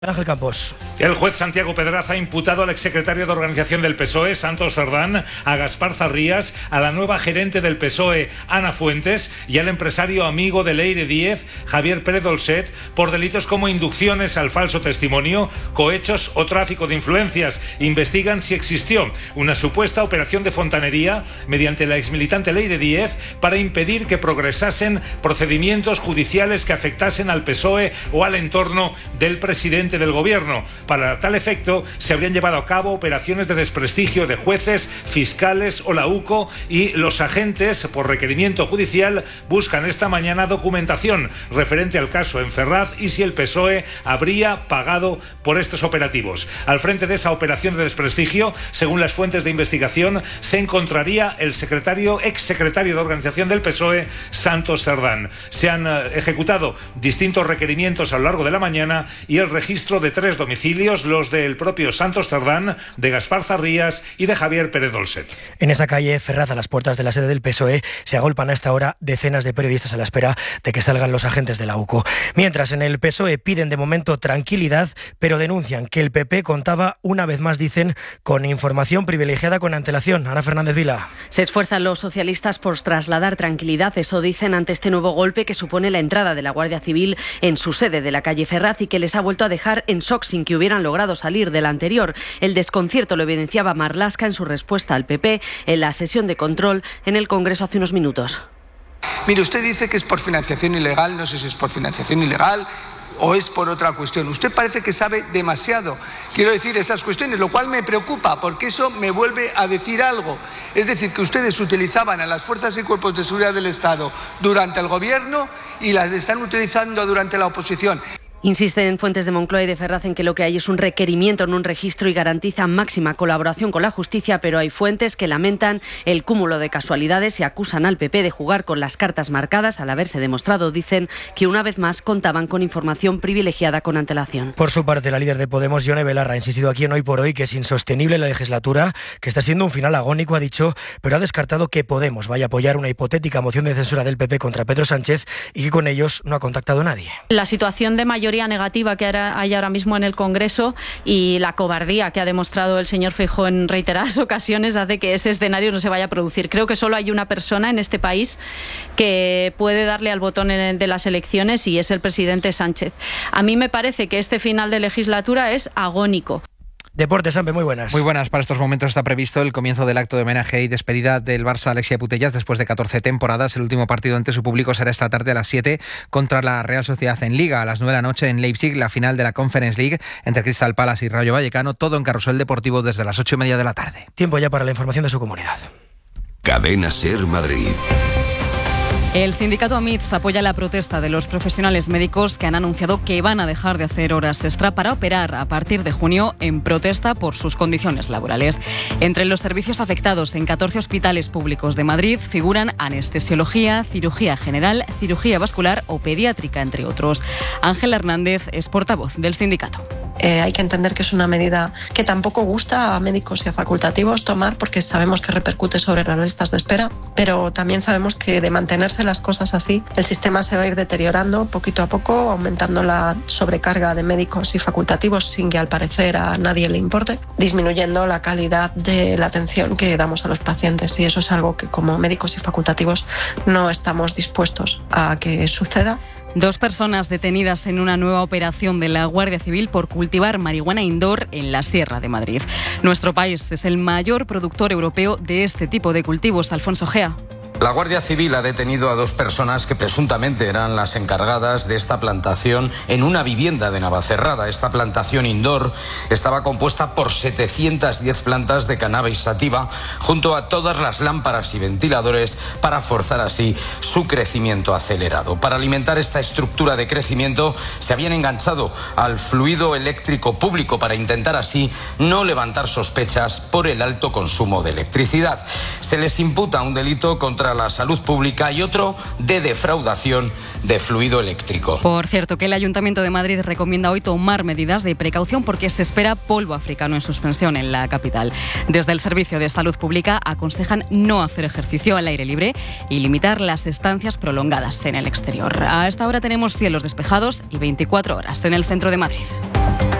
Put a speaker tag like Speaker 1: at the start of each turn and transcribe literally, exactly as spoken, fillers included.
Speaker 1: Ángel Campos.
Speaker 2: El juez Santiago Pedraza ha imputado al exsecretario de Organización del P S O E, Santos Cerdán, a Gaspar Zarrías, a la nueva gerente del P S O E, Ana Fuentes, y al empresario amigo de Leire Díez, Javier Pérez Dolcet, por delitos como inducciones al falso testimonio, cohechos o tráfico de influencias. Investigan si existió una supuesta operación de fontanería mediante la exmilitante Leire Díez para impedir que progresasen procedimientos judiciales que afectasen al P S O E o al entorno del presidente del gobierno. Para tal efecto se habrían llevado a cabo operaciones de desprestigio de jueces, fiscales o la U C O, y los agentes, por requerimiento judicial, buscan esta mañana documentación referente al caso en Ferraz y si el P S O E habría pagado por estos operativos. Al frente de esa operación de desprestigio, según las fuentes de investigación, se encontraría el secretario, exsecretario de Organización del P S O E, Santos Cerdán. Se han eh, ejecutado distintos requerimientos a lo largo de la mañana y el registro de tres domicilios, los del propio Santos Cerdán, de Gaspar Zarrías y de Javier Pérez Dolcet.
Speaker 1: En esa calle Ferraz, a las puertas de la sede del P S O E, se agolpan a esta hora decenas de periodistas a la espera de que salgan los agentes de la U C O. Mientras, en el P S O E piden de momento tranquilidad, pero denuncian que el P P contaba, una vez más dicen, con información privilegiada con antelación. Ana Fernández Vila.
Speaker 3: Se esfuerzan los socialistas por trasladar tranquilidad, eso dicen, ante este nuevo golpe que supone la entrada de la Guardia Civil en su sede de la calle Ferraz y que les ha vuelto a dejar en shock sin que hubieran logrado salir de la anterior. El desconcierto lo evidenciaba Marlaska en su respuesta al P P en la sesión de control en el Congreso hace unos minutos.
Speaker 4: Mire, usted dice que es por financiación ilegal, no sé si es por financiación ilegal o es por otra cuestión. Usted parece que sabe demasiado, quiero decir, esas cuestiones, lo cual me preocupa, porque eso me vuelve a decir algo. Es decir, que ustedes utilizaban a las fuerzas y cuerpos de seguridad del Estado durante el gobierno y las están utilizando durante la oposición.
Speaker 3: Insisten fuentes de Moncloa y de Ferraz en que lo que hay es un requerimiento, en un registro, y garantizan máxima colaboración con la justicia, pero hay fuentes que lamentan el cúmulo de casualidades y acusan al P P de jugar con las cartas marcadas al haberse demostrado, dicen, que una vez más contaban con información privilegiada con antelación.
Speaker 1: Por su parte, la líder de Podemos, Ione Belarra, ha insistido aquí en Hoy por Hoy que es insostenible la legislatura, que está siendo un final agónico, ha dicho, pero ha descartado que Podemos vaya a apoyar una hipotética moción de censura del P P contra Pedro Sánchez y que con ellos no ha contactado nadie.
Speaker 5: La situación de mayoría negativa que hay ahora mismo en el Congreso y la cobardía que ha demostrado el señor Feijóo en reiteradas ocasiones hace que ese escenario no se vaya a producir. Creo que solo hay una persona en este país que puede darle al botón de las elecciones y es el presidente Sánchez. A mí me parece que este final de legislatura es agónico.
Speaker 1: Deportes, Sampe, muy buenas.
Speaker 6: Muy buenas. Para estos momentos está previsto el comienzo del acto de homenaje y despedida del Barça Alexia Putellas después de catorce temporadas. El último partido ante su público será esta tarde a las siete contra la Real Sociedad en Liga. A las nueve de la noche en Leipzig, la final de la Conference League entre Crystal Palace y Rayo Vallecano. Todo en Carrusel Deportivo desde las ocho y media de la tarde.
Speaker 1: Tiempo ya para la información de su comunidad.
Speaker 7: Cadena Ser Madrid.
Speaker 8: El sindicato AMITS apoya la protesta de los profesionales médicos que han anunciado que van a dejar de hacer horas extra para operar a partir de junio en protesta por sus condiciones laborales. Entre los servicios afectados en catorce hospitales públicos de Madrid figuran anestesiología, cirugía general, cirugía vascular o pediátrica, entre otros. Ángela Hernández es portavoz del sindicato.
Speaker 9: Eh, hay que entender que es una medida que tampoco gusta a médicos y a facultativos tomar porque sabemos que repercute sobre las listas de espera, pero también sabemos que de mantenerse las cosas así, el sistema se va a ir deteriorando poquito a poco, aumentando la sobrecarga de médicos y facultativos sin que al parecer a nadie le importe, disminuyendo la calidad de la atención que damos a los pacientes, y eso es algo que como médicos y facultativos no estamos dispuestos a que suceda.
Speaker 8: Dos personas detenidas en una nueva operación de la Guardia Civil por cultivar marihuana indoor en la Sierra de Madrid. Nuestro país es el mayor productor europeo de este tipo de cultivos. Alfonso Gea.
Speaker 10: La Guardia Civil ha detenido a dos personas que presuntamente eran las encargadas de esta plantación en una vivienda de Navacerrada. Esta plantación indoor estaba compuesta por setecientas diez plantas de cannabis sativa junto a todas las lámparas y ventiladores para forzar así su crecimiento acelerado. Para alimentar esta estructura de crecimiento se habían enganchado al fluido eléctrico público para intentar así no levantar sospechas por el alto consumo de electricidad. Se les imputa un delito contra contra la salud pública y otro de defraudación de fluido eléctrico.
Speaker 8: Por cierto, que el Ayuntamiento de Madrid recomienda hoy tomar medidas de precaución porque se espera polvo africano en suspensión en la capital. Desde el Servicio de Salud Pública aconsejan no hacer ejercicio al aire libre y limitar las estancias prolongadas en el exterior. A esta hora tenemos cielos despejados y veinticuatro horas en el centro de Madrid.